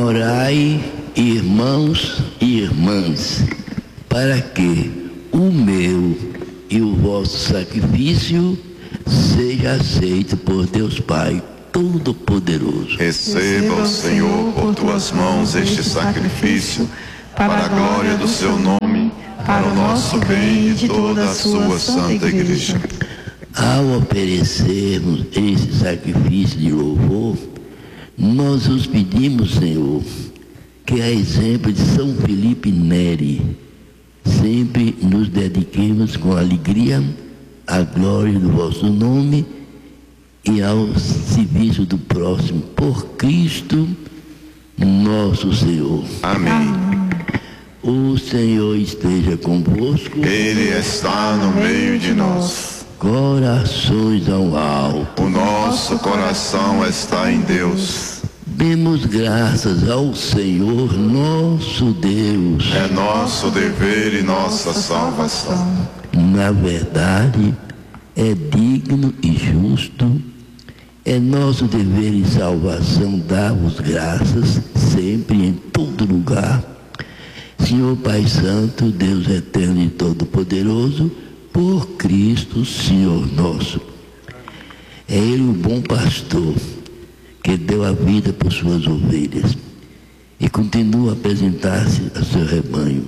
Orai, irmãos e irmãs, para que o meu e o vosso sacrifício seja aceito por Deus Pai Todo-Poderoso. Receba o Senhor por tuas mãos este sacrifício, para a glória do seu nome, para o nosso bem e de toda a sua santa igreja. Ao oferecermos esse sacrifício de louvor, nós os pedimos, Senhor, que a exemplo de São Felipe Neri, sempre nos dediquemos com alegria à glória do vosso nome e ao serviço do próximo, por Cristo nosso Senhor. Amém. O Senhor esteja convosco. Ele está no meio de nós. Corações ao alto. O nosso coração está em Deus. Demos graças ao Senhor nosso Deus. É nosso dever e nossa salvação. Na verdade, é digno e justo, é nosso dever e salvação dar-vos graças sempre e em todo lugar. Senhor Pai Santo, Deus eterno e todo-poderoso, por Cristo, Senhor nosso. É Ele o bom pastor, que deu a vida por suas ovelhas e continua a apresentar-se a seu rebanho,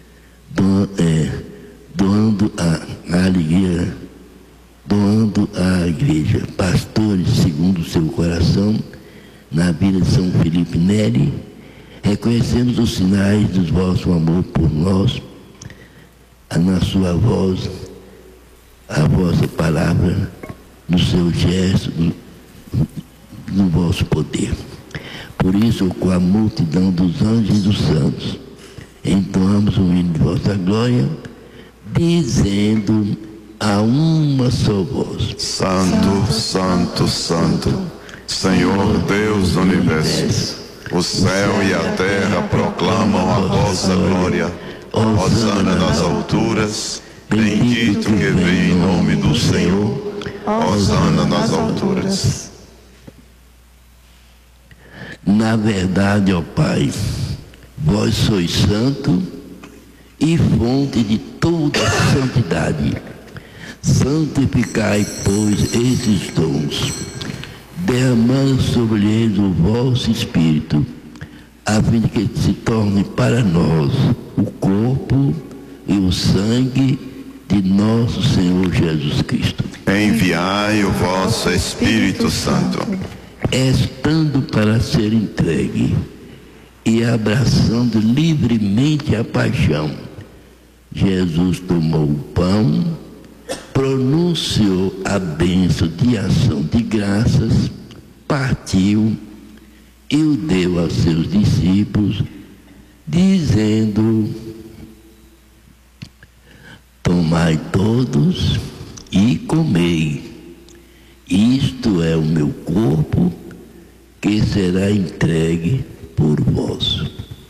doando a alegria, doando à igreja pastores segundo o seu coração, na vida de São Felipe Neri, reconhecemos os sinais do vosso amor por nós, na sua voz, a vossa palavra, no seu gesto, no vosso poder. Por isso, com a multidão dos anjos e dos santos, entoamos o hino de vossa glória, dizendo a uma só voz: Santo, Santo, Santo, Senhor Deus do universo, o céu e a terra proclamam a vossa glória. Hosana nas alturas, bendito que vem em nome do Senhor. Hosana nas alturas. Na verdade, ó Pai, vós sois santo e fonte de toda santidade. Santificai, pois, esses dons, derramando sobre eles o vosso Espírito, a fim de que se torne para nós o corpo e o sangue de nosso Senhor Jesus Cristo. Enviai o vosso Espírito Santo. Estando para ser entregue e abraçando livremente a paixão, Jesus tomou o pão, pronunciou a bênção de ação de graças, partiu e o deu aos seus discípulos, dizendo: tomai todos e comei, isto é o meu corpo, que será entregue por vós.